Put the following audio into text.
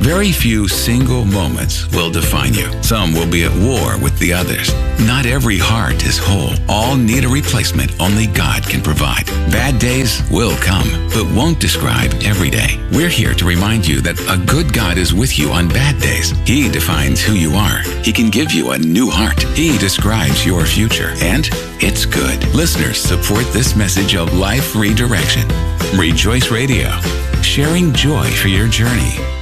Very few single moments will define you. Some will be at war with the others. Not every heart is whole. All need a replacement only God can provide. Bad days will come, but won't describe every day. We're here to remind you that a good God is with you on bad days. He defines who you are. He can give you a new heart. He describes your future, and it's good. Listeners support this message of life redirection. Rejoice Radio, sharing joy for your journey.